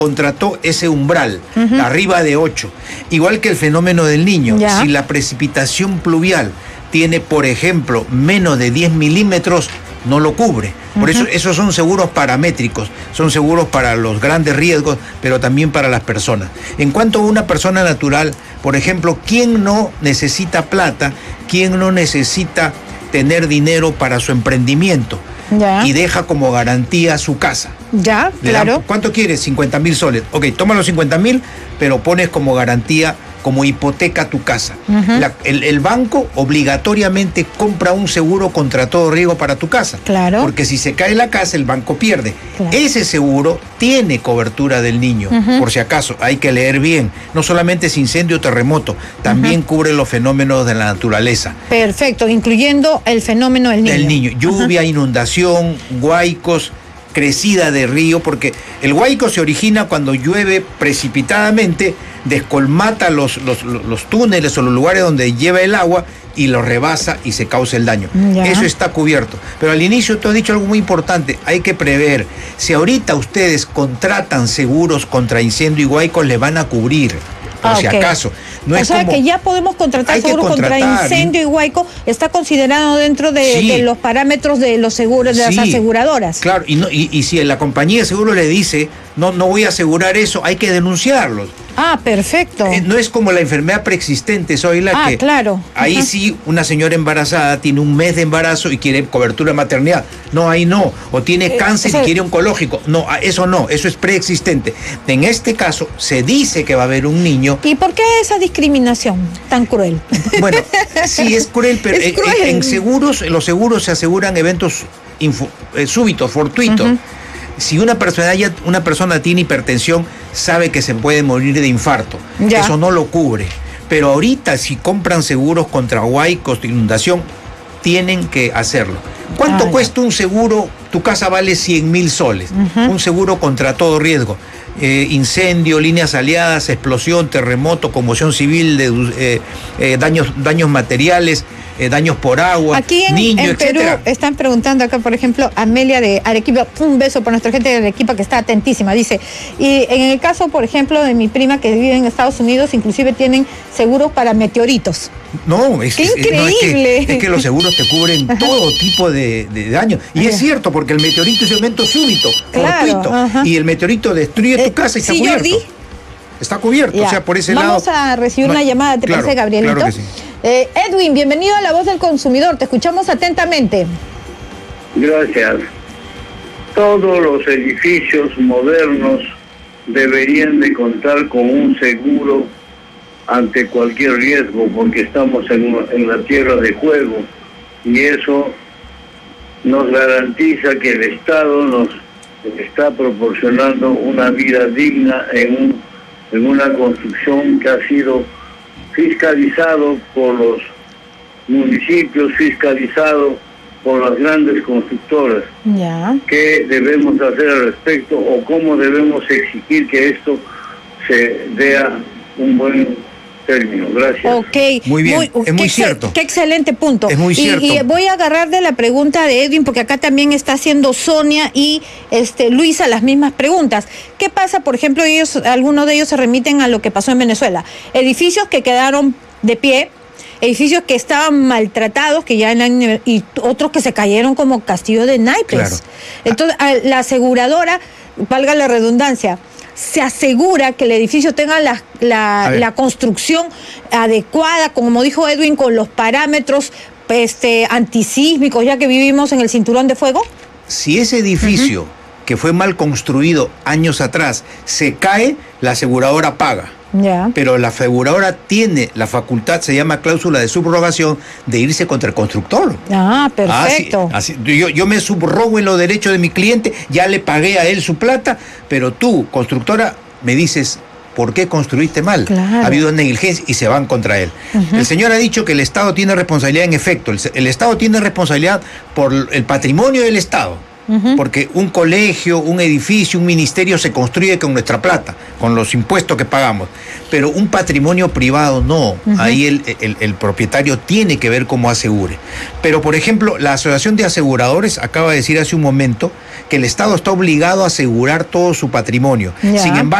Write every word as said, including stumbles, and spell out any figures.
contrató ese umbral, uh-huh. arriba de ocho. Igual que el fenómeno del Niño. Ya. Si la precipitación pluvial tiene, por ejemplo, menos de diez milímetros, no lo cubre. Por uh-huh. eso esos son seguros paramétricos, son seguros para los grandes riesgos, pero también para las personas. En cuanto a una persona natural, por ejemplo, ¿quién no necesita plata? ¿Quién no necesita tener dinero para su emprendimiento? Ya. Y deja como garantía su casa. Ya, Le claro. Dan, ¿cuánto quieres? cincuenta mil soles. Ok, toma los cincuenta mil, pero pones como garantía, como hipoteca tu casa. Uh-huh. La, el, el banco obligatoriamente compra un seguro contra todo riesgo para tu casa. Claro. Porque si se cae la casa, el banco pierde. Claro. Ese seguro tiene cobertura del niño, uh-huh. por si acaso. Hay que leer bien. No solamente es incendio o terremoto, también uh-huh. cubre los fenómenos de la naturaleza. Perfecto, incluyendo el fenómeno del niño. Del niño. Lluvia, uh-huh. inundación, huaicos, crecida de río, porque el huaico se origina cuando llueve precipitadamente, descolmata los, los, los túneles o los lugares donde lleva el agua y lo rebasa y se causa el daño. Ya. Eso está cubierto. Pero al inicio tú has dicho algo muy importante, hay que prever. Si ahorita ustedes contratan seguros contra incendio y huaicos, le van a cubrir. Por ah, si okay. acaso. No o es sea como, que ya podemos contratar seguros contra incendio y huaico, está considerado dentro de, sí. de los parámetros de los seguros, de sí. las aseguradoras. Claro, y, no, y, y si la compañía de seguro le dice, no, no voy a asegurar eso, hay que denunciarlos. Ah, perfecto. Eh, no es como la enfermedad preexistente, soy la ah, que... claro. Ahí uh-huh. sí, una señora embarazada tiene un mes de embarazo y quiere cobertura de maternidad. No, ahí no. O tiene eh, cáncer o sea, y quiere oncológico. No, eso no, eso es preexistente. En este caso, se dice que va a haber un niño. ¿Y por qué esa discriminación tan cruel? Bueno, sí, es cruel, pero es cruel. En, en seguros, en los seguros se aseguran eventos info, eh, súbitos, fortuitos. Uh-huh. Si una persona, ya, una persona tiene hipertensión, sabe que se puede morir de infarto. Ya. Eso no lo cubre. Pero ahorita, si compran seguros contra huaicos, inundación, tienen que hacerlo. ¿Cuánto ah, cuesta un seguro? Tu casa vale cien mil soles. Uh-huh. Un seguro contra todo riesgo. Eh, incendio, líneas aliadas, explosión, terremoto, conmoción civil, de, eh, eh, daños, daños materiales, eh, daños por agua, aquí en, niños, en Perú etcétera. Están preguntando acá, por ejemplo, Amelia de Arequipa, un beso por nuestra gente de Arequipa que está atentísima, dice, y en el caso, por ejemplo, de mi prima que vive en Estados Unidos, inclusive tienen seguros para meteoritos. No, es, ¡qué es, increíble! No, es, que, es que los seguros te cubren todo tipo de, de daño. Y ajá. es cierto, porque el meteorito es un evento súbito, claro, fortuito, ajá. y el meteorito destruye tu casa y está ¿sí, cubierto. Jordi? Está cubierto, ya. O sea, por ese Vamos lado... Vamos a recibir no, una llamada, ¿te claro, parece, Gabrielito? Claro que sí. Eh, Edwin, bienvenido a La Voz del Consumidor, te escuchamos atentamente. Gracias. Todos los edificios modernos deberían de contar con un seguro ante cualquier riesgo, porque estamos en, en la tierra de juego, y eso nos garantiza que el Estado nos está proporcionando una vida digna en, un, en una construcción que ha sido fiscalizado por los municipios, fiscalizado por las grandes constructoras. Ya. ¿Qué debemos hacer al respecto o cómo debemos exigir que esto se dé a un buen término? Gracias. Ok. Muy bien, muy, es muy qué, cierto. Qué excelente punto. Es muy y, cierto. Y voy a agarrar de la pregunta de Edwin, porque acá también está haciendo Sonia y este Luisa las mismas preguntas. ¿Qué pasa, por ejemplo, ellos, algunos de ellos se remiten a lo que pasó en Venezuela? Edificios que quedaron de pie, edificios que estaban maltratados, que ya en, y otros que se cayeron como castillo de naipes. Claro. Entonces, la aseguradora, valga la redundancia, se asegura que el edificio tenga la, la, la construcción adecuada, como dijo Edwin, con los parámetros este, antisísmicos, ya que vivimos en el cinturón de fuego. Si ese edificio, uh-huh. que fue mal construido años atrás, se cae, la aseguradora paga. Ya. Pero la aseguradora tiene la facultad, se llama cláusula de subrogación, de irse contra el constructor. Ah, perfecto. Así, así, yo, yo me subrogo en los derechos de mi cliente, ya le pagué a él su plata, pero tú, constructora, me dices, ¿por qué construiste mal? Claro. Ha habido negligencia y se van contra él. Uh-huh. El señor ha dicho que el Estado tiene responsabilidad en efecto. El, el Estado tiene responsabilidad por el patrimonio del Estado. Uh-huh. Porque un colegio, un edificio, un ministerio se construye con nuestra plata. con los impuestos que pagamos, pero un patrimonio privado no. Uh-huh. Ahí el, el, el propietario tiene que ver cómo asegure. Pero, por ejemplo, la Asociación de Aseguradores acaba de decir hace un momento que el Estado está obligado a asegurar todo su patrimonio. Ya. Sin embargo,